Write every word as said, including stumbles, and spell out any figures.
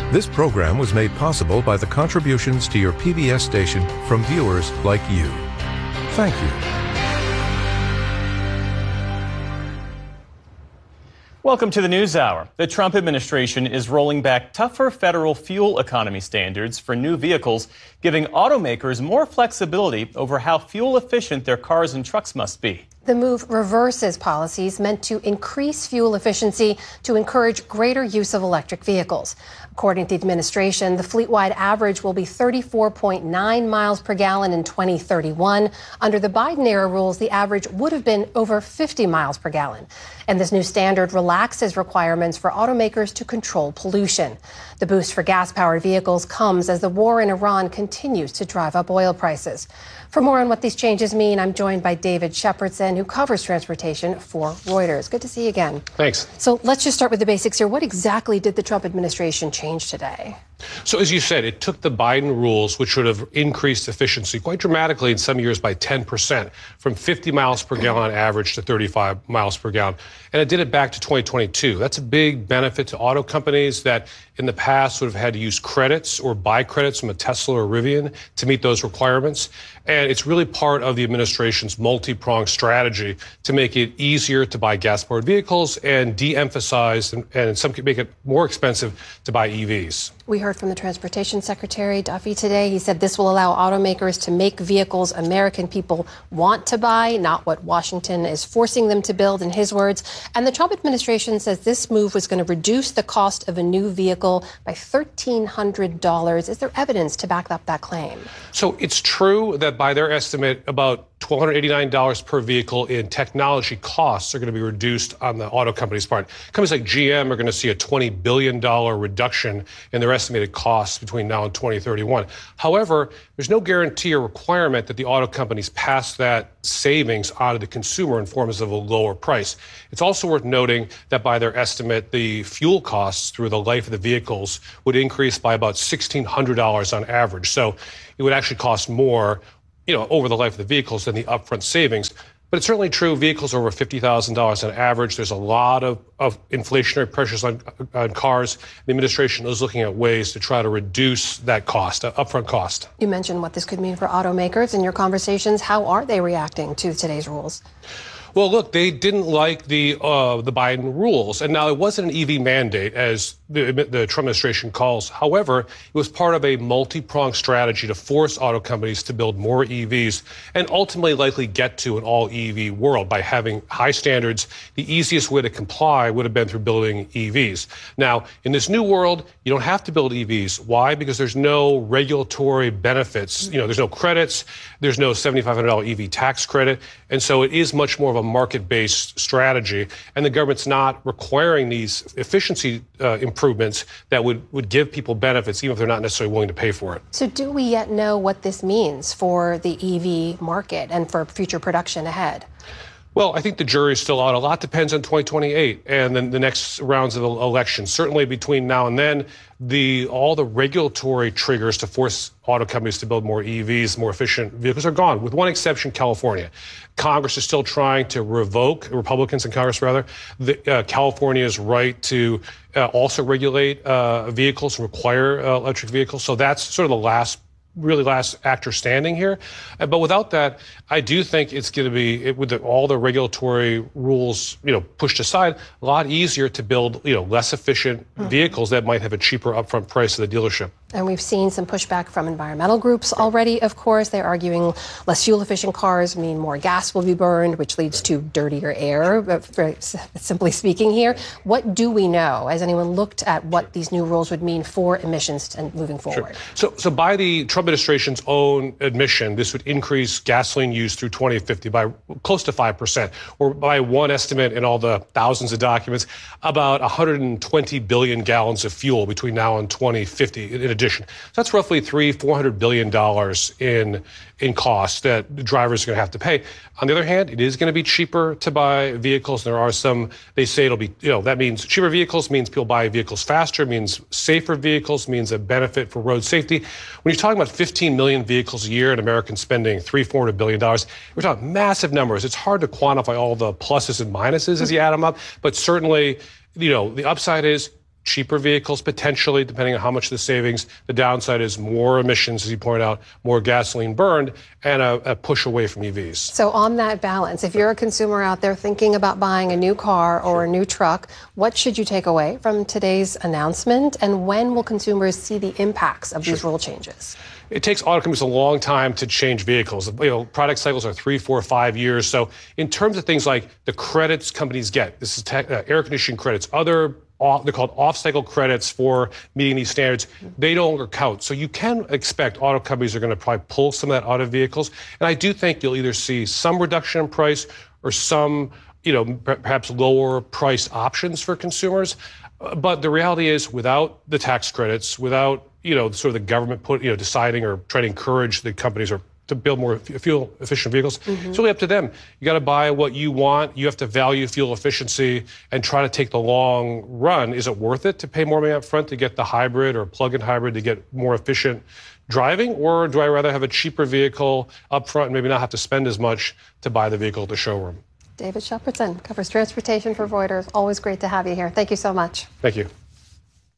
This program was made possible by the contributions to your P B S station from viewers like you. Thank you. Welcome to the NewsHour. The Trump administration is rolling back tougher federal fuel economy standards for new vehicles, giving automakers more flexibility over how fuel efficient their cars and trucks must be. The move reverses policies meant to increase fuel efficiency to encourage greater use of electric vehicles. According to the administration, the fleet-wide average will be thirty-four point nine miles per gallon in twenty thirty-one. Under the Biden-era rules, the average would have been over fifty miles per gallon. And this new standard relaxes requirements for automakers to control pollution. The boost for gas-powered vehicles comes as the war in Iran continues to drive up oil prices. For more on what these changes mean, I'm joined by David Shepardson, who covers transportation for Reuters. Good to see you again. Thanks. So let's just start with the basics here. What exactly did the Trump administration change today? So as you said, it took the Biden rules, which would have increased efficiency quite dramatically in some years by ten percent, from fifty miles per gallon average to thirty-five miles per gallon. And it did it back to twenty twenty-two. That's a big benefit to auto companies that in the past would have had to use credits or buy credits from a Tesla or Rivian to meet those requirements. And it's really part of the administration's multi-pronged strategy to make it easier to buy gas-powered vehicles and de-emphasize and, and in some cases make it more expensive to buy E Vs. We heard from the Transportation Secretary Duffy today. He said this will allow automakers to make vehicles American people want to buy, not what Washington is forcing them to build, in his words. And the Trump administration says this move was going to reduce the cost of a new vehicle by one thousand three hundred dollars. Is there evidence to back up that claim? So it's true that by their estimate, about one thousand two hundred eighty-nine dollars per vehicle in technology costs are going to be reduced on the auto company's part. Companies like G M are going to see a twenty billion dollars reduction in their estimated costs between now and twenty thirty-one. However, there's no guarantee or requirement that the auto companies pass that savings on to the consumer in forms of a lower price. It's also worth noting that by their estimate, the fuel costs through the life of the vehicles would increase by about one thousand six hundred dollars on average. So it would actually cost more, you know, over the life of the vehicles than the upfront savings. But it's certainly true, vehicles are over fifty thousand dollars on average. There's a lot of, of inflationary pressures on, on cars. The administration is looking at ways to try to reduce that cost, uh, upfront cost. You mentioned what this could mean for automakers in your conversations. How are they reacting to today's rules? Well, look, they didn't like the uh, the Biden rules. And now it wasn't an E V mandate, as the, the Trump administration calls. However, it was part of a multi-pronged strategy to force auto companies to build more E Vs and ultimately likely get to an all-E V world by having high standards. The easiest way to comply would have been through building E Vs. Now, in this new world, you don't have to build E Vs. Why? Because there's no regulatory benefits. You know, there's no credits. There's no seventy-five hundred dollars E V tax credit. And so it is much more of a market-based strategy, and the government's not requiring these efficiency uh, improvements that would, would give people benefits, even if they're not necessarily willing to pay for it. So do we yet know what this means for the E V market and for future production ahead? Well, I think the jury's still out. A lot depends on twenty twenty-eight and then the next rounds of elections. Certainly between now and then, the all the regulatory triggers to force auto companies to build more E Vs, more efficient vehicles are gone, with one exception, California. Congress is still trying to revoke, Republicans in Congress rather, the, uh, California's right to uh, also regulate uh, vehicles and require uh, electric vehicles. So that's sort of the last really last actor standing here. Uh, but without that, I do think it's going to be, it, with the, all the regulatory rules, you know, pushed aside, a lot easier to build, you know, less efficient mm-hmm. vehicles that might have a cheaper upfront price at the dealership. And we've seen some pushback from environmental groups already, of course. They're arguing less fuel-efficient cars mean more gas will be burned, which leads to dirtier air, simply speaking here. What do we know? Has anyone looked at what these new rules would mean for emissions and moving forward? Sure. So, so by the Trump administration's own admission, this would increase gasoline use through twenty fifty by close to five percent, or by one estimate in all the thousands of documents, about one hundred twenty billion gallons of fuel between now and twenty fifty in addition. So that's roughly three, four hundred billion dollars in in costs that the drivers are going to have to pay. On the other hand, it is going to be cheaper to buy vehicles. There are some, they say it'll be, you know, that means cheaper vehicles means people buy vehicles faster, means safer vehicles, means a benefit for road safety. When you're talking about fifteen million vehicles a year and Americans spending three, four hundred billion dollars, we're talking massive numbers. It's hard to quantify all the pluses and minuses as you add them up, but certainly, you know, the upside is cheaper vehicles, potentially, depending on how much the savings. The downside is more emissions, as you point out, more gasoline burned, and a, a push away from E Vs. So on that balance, if you're a consumer out there thinking about buying a new car or sure. a new truck, what should you take away from today's announcement? And when will consumers see the impacts of sure. these rule changes? It takes auto companies a long time to change vehicles. You know, product cycles are three, four, five years. So in terms of things like the credits companies get, this is tech, uh, air conditioning credits, other off, they're called off-cycle credits for meeting these standards. They no longer count. So you can expect auto companies are going to probably pull some of that out of vehicles. And I do think you'll either see some reduction in price or some, you know, perhaps lower price options for consumers. But the reality is, without the tax credits, without, you know, sort of the government put, you know, deciding or trying to encourage the companies or to build more fuel efficient vehicles, mm-hmm. it's really up to them. You got to buy what you want. You have to value fuel efficiency and try to take the long run. Is it worth it to pay more money up front to get the hybrid or plug-in hybrid to get more efficient driving? Or do I rather have a cheaper vehicle up front and maybe not have to spend as much to buy the vehicle at the showroom? David Shepardson covers transportation for Reuters. Always great to have you here. Thank you so much. Thank you.